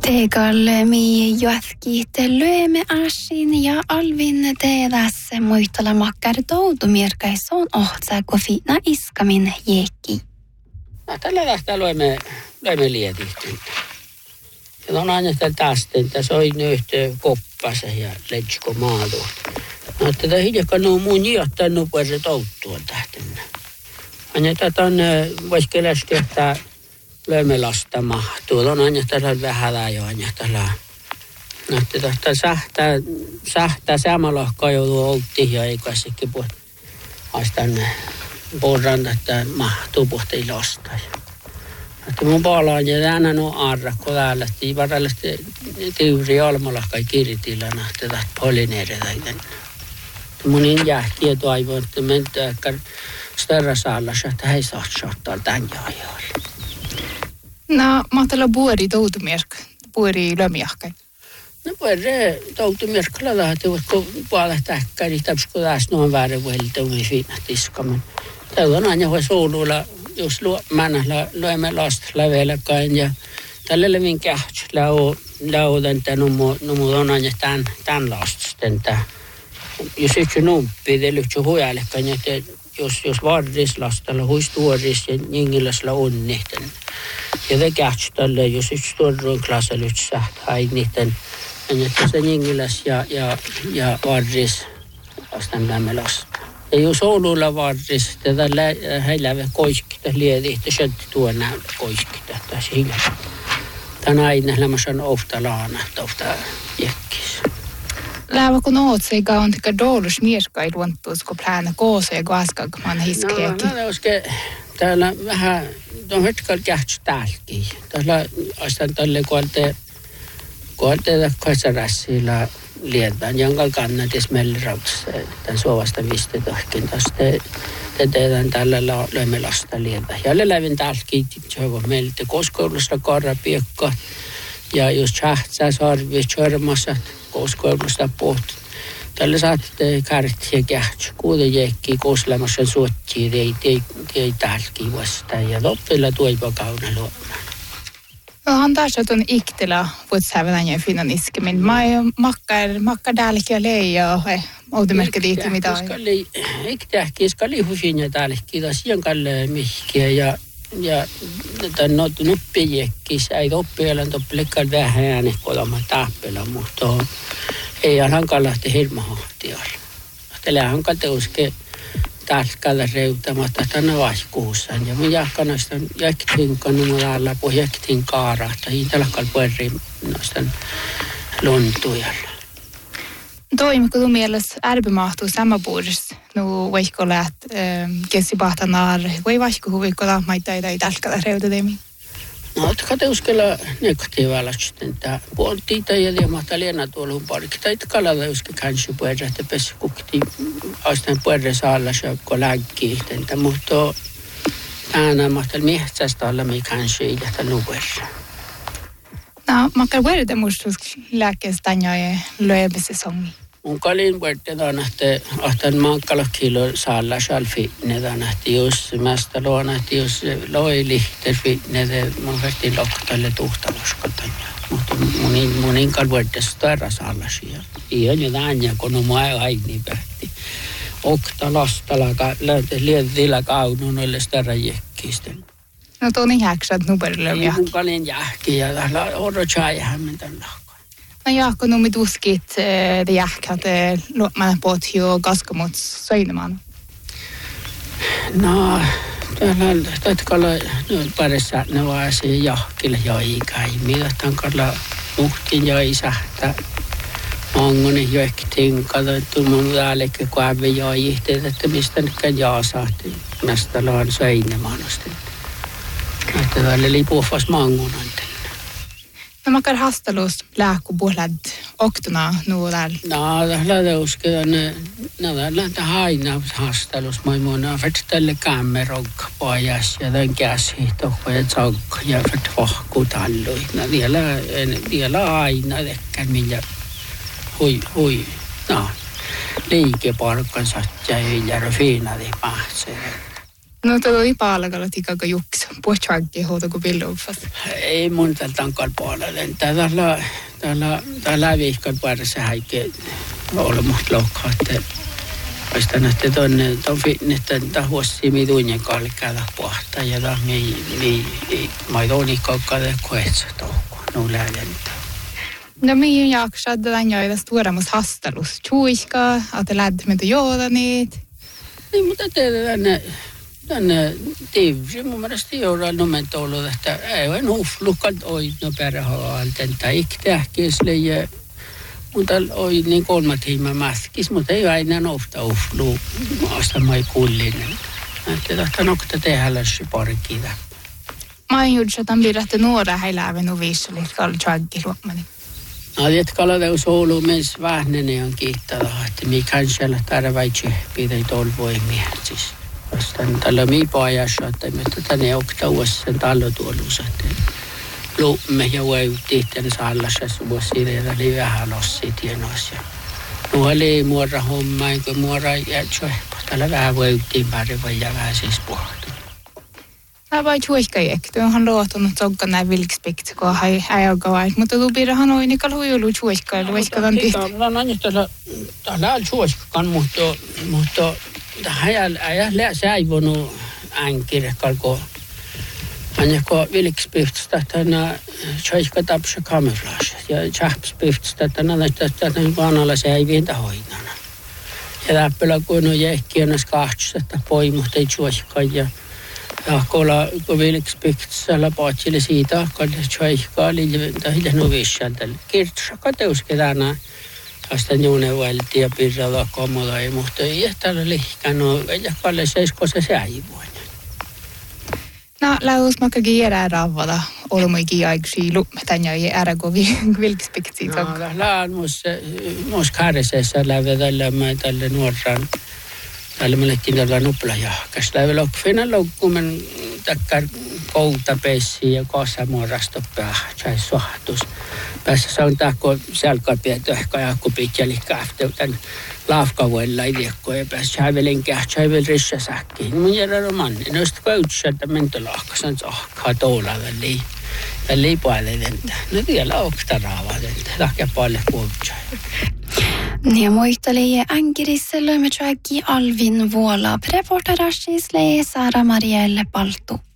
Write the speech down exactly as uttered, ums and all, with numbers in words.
Tegalle mi jatkite lyöme asin ja alvin te tässä muistella makkar toutumirkaison ohtsa kofina iskamin jekki. No, tällä lähtee lyöme, lyöme lietihtyyn. Ja on aina tästä, että se on nyt koppassa ja letsko maatu. No, tätä hiljakkaan on mun jiottanut, kun se touttua tähtenä. Aina tätä on, voisi lähteä, että löömme lasta mahtuu. On aina tällä vähällä jo aina tällä. No, tätä sähtää, sähtää samanlohkaa joutuu oltiin ja ei kaikki puhut. Astan porran, että mahtuu puhuttiin lasta. Että mun palaan ja tänään on arra, kun täällä ei varallisesti tyyri almalahkai kirtilana, tätä polineerita. Mun in jääkiä toivon, että mentää större sallassa, että he saa shottaa tämän jääjällä. No, mahtella puori toutumierk, puori lömiahkai. No puori toutumierkalla tahtuu, kun puolet täkkää, niin täpsikö taas noin väärin vuelta, kun ei fiinat iskaman. Tämä on aina voi suuluilla, jos männällä löimme lastalla velkain ja tällä levin kähtsillä laudan tämän, no mutta on aina tämän, tämän lasten. Jos yksi numppi, te lyhtsä huijälekään, että jos, jos varris lastalla, huis tuoris ja jingiläsellä on niiden. Ja te kähtsä tälle, jos yksi tuoruun klassa lyhtsä, hai niiden, että se jingiläs ja, ja, ja varris lastan lämme lasta. Ja jos Oululla varris, tätä heilävä koiskita liedi, että söntti tuon näyllä koiskita tässä hiljaa. Tämä on aina lämmöisen ofta laana, ofta jekkis. Läävä kun oot se eikä on teka doolus mieskai luontuus, kun plääna koose ja koaska, kun man hiskeekin. No, no, oske, täällä vähän, no hetkellä kähtsä täälläkin. Täällä astan tälle kuolte, kuolte kaisarassilla lietään, jonka kannatis mellirautassa, tämän suovasta vistetohkin. Tästä te teetään tällä löimme lasta lietään. Ja lävin täälläkin, kun meillä koskoulussa korrapiekka. Ja jos tjähtsää sarvi, tjörmassa, koskoulusta pohti. Tällä saatte kärtiä kähtsä. Kuuden jekki koslemassa suottiin, ei, ei, ei täälläkin vastaan. Ja loppilla tuipa kauna luomaan. Han taas on iktela vuotsävänä ja finnan iskemin. Mä makkar makkar täälläkin ja leija ja outomerkki liittyy mitä on. Iktähki skali hufin ja täälläkin taas jonkalle mihkiä ja ja tämän nuppijekkissä ei oppialan toppelekaan vähän ääne kolma tappela, mutta ei ole hankalahti hirmahahtialla. Tällä hankalta uske talkalla reutamatta tänne vaihkuussaan. Ja minä jahkanasta jäktiin kanumalla puh jäktiin kaarahta. Ei talkalla puhurin noistan luntujalla. Toimiko tu mielessä ärpymahtuu samapuudessa? No voisiko läht kessipahta naar, voi vaihko huvikolla maita ei talkalla reutademi? No, että kateuskella negatiivalla sitten tämä puoltiita ja liemahta liena tuolla parikki. Tai kalalla uske kanssa puhuta, että pesä kukti astan puhuta saalla kun läggii. Mutta aina mahtaa miehtästä olla me kanssa ei lähtä nuversa. No, makkar vuorite muistus lääkkeestä tänään ja löömisesongi. Mun kalin vuortetaan, että ahtan maankalla kilo saalla salfinetaan, että jos mästä luona, että jos loi lihterfinetaan, mun vertiin loktalle tuhtaloskotan. Mutta munin, munin kalvuorteessa toira saalla siellä. Ihan jotain, kun on mua aini pähti. Okta lastala, lietillä kaunun, oli större jekkisten. No tuon ei häksät nuperille jahki. Mun kalin jahki ja oro tjaajahan tämän lahkoin. No jahko numit uskit det jahkat luomaan pot jo kaskamot söinemään. No, täällä tatkalla nyt parissa ne vaasi jahkille joi kai. Mitä kalla muhtin joi sähtä. Mangoni joiktiin katsottu mun täällekin kuävi joi ihteet, että mistä nytkään jaasahti. Mästä laan söinemään asti. Että täällä lipuufas mangon antella. No makkar hastalus lääkku puolad oktona nuu täällä? No, täällä uskon, no täällä haina hastalus. Moi mun on färt tälle kämmerokka pojas ja tämän käsihtokko ja tsokko ja färt vahku tallui. No vielä, vielä aina tekkään millä hui, hui, no liikeparkan satja ja fiinadi pahtsee. No tuo oli paalakalla tikaka juks. Puhutsakki huuta kuin pilluufas. Ei mun tältä tankal puolella. Täällä täällä täällä viikon puolessa häikki olemat loukkaa. Oistan, että tuonne tuon fitnetten tahuossi mituinen kalkalla pohtaa ja ta mi mi maidoni kakkade koetsa touko. No lähdentää. No mihin jaksaa tämän joita tuodamus hastelus? Chuiska, että lähdet mitä jouda niitä? Niin, mutta teillä tänne tänne tiivsi mun mielestä joudaa nomen ollut, että ei ole nuuflukat oi no perhaalten tai iktähkiesle ja mutta oi niin kolme tiimaa matkis, mutta ei aina nuufta uuflu maasta mai kullinen. Että tahtaa nokta tehdä lässi parikida. Mä en juuri tämän pidätte nuora heiläven uviissali, että oli tjaggi luomani. No, että kalateus ollut myös vähnene on kiittää, että mikä siellä tarvaitse pidä tolvoimia. Siis vastaan tällä miipaajassa, että me tänne okta uudessa tallotuolussa, että luumme ja uudettiin tänne saallassa vuosia, ja oli vähän lossia tienoissa. No oli muora homma, enkä muora jätsä, täällä vähän uudettiin pari ja vähän siis puhuttu. Mä vain chuiska jäkki, onhan luotunut sokka näin vilkspekti, kun hän ei ole kavaa. Mutta tuupirahan on niin kaluu julu chuiska, ja luiska tämän tihti. No no niin, täällä on chuiskakan, mutta mutta hän ei säivonut änkirkkalko. Hän joko vilkspektistä, että hän chuiska tapsa kamerlaasi. Ja chapspektistä, että hän on vanhalla säivintä hoidana. Ja täppälä kun on jäkki, on kahtsista, että poimusta ei chuiska ja ja kolla vilkspektsellä paatsille siitä, että chuiska oli tähän uvisjalta. Kirtsaka teuskedana. Tästä juune valti ja pirralla komoda ei muhta. Ei täällä lihkään ole. Ja kalle seisko se säivoin. No, läus makka kiirää ravvada. Olmuikin aiksi lumetän ja ei ära kun vilkspektsiä. No, lähän muus kärjesessä lävä tällä mä tälle nuorran. Täällä mä lettiin tällä nupla jahkas. Lävä lokkufina lokkumen takkar koutapeissi ja kaasamuorasta päähtsä suhtus. Päässä saun tahko selkäpietö ehkä jakku pitkäli kähtä tämän laafkavuilla idekko ja päässä häivelen kähtsä häivelen rissäsäkkiin. Mun järjellä manni. Noista koutsa, että mentolahkasan sahkaa toulaa väliin. Väliin puolelenta. No vielä okta raavadenta. Tahkia paljon kuutsa. Ja muisteli änkirissä löymetsääkki Alvin vuola. Reporterassisle Sara Marielle Paltu.